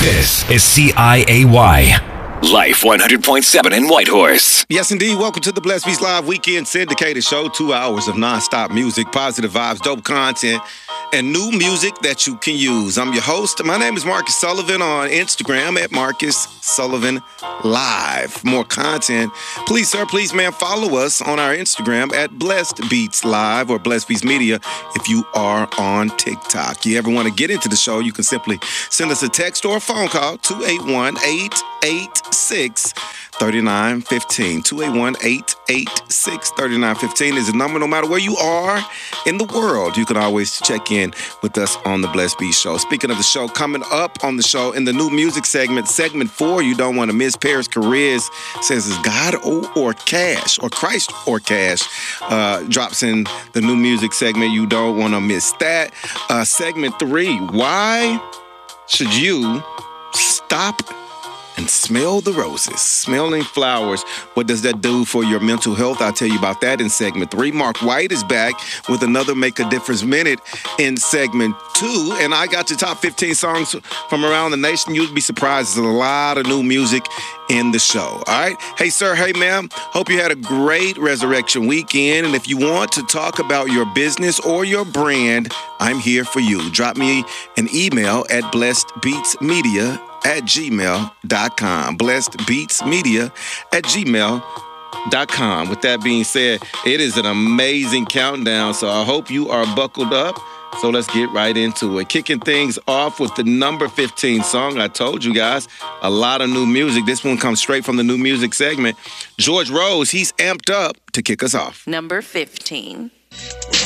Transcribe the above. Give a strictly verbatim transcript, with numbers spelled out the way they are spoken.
This is C I A Y. Life one hundred point seven in Whitehorse. Yes, indeed. Welcome to the Blessed Beats Live Weekend Syndicated Show. Two hours of nonstop music, positive vibes, dope content, and new music that you can use. I'm your host. My name is Marcus Sullivan on Instagram at Marcus Sullivan Live. More content. Please, sir, please, man, follow us on our Instagram at Blessed Beats Live or Blessed Beats Media if you are on TikTok. You ever want to get into the show, you can simply send us a text or a phone call, two eight one, eight eight six, three nine one five. two eight one, eight eight six, three nine one five is the number. No matter where you are in the world, you can always check in with us on the Blessed Beats Show. Speaking of the show, coming up on the show in the new music segment, segment four, you don't want to miss. Paris Carriz says, is God or, or cash, or Christ or cash? Uh, drops in the new music segment. You don't want to miss that. Uh, segment three, why should you stop and smell the roses? Smelling flowers. What does that do for your mental health? I'll tell you about that in segment three. Mark White is back with another Make a Difference Minute in segment two. And I got your top fifteen songs from around the nation. You'd be surprised. There's a lot of new music in the show. All right. Hey, sir. Hey, ma'am. Hope you had a great Resurrection weekend. And if you want to talk about your business or your brand, I'm here for you. Drop me an email at blessedbeatsmedia at gmail dot com. Blessed Beats Media at gmail dot com. With that being said, it is an amazing countdown, so I hope you are buckled up. So let's get right into it. Kicking things off with the number fifteen song. I told you guys, a lot of new music. This one comes straight from the new music segment. George Rose, he's amped up to kick us off. Number fifteen.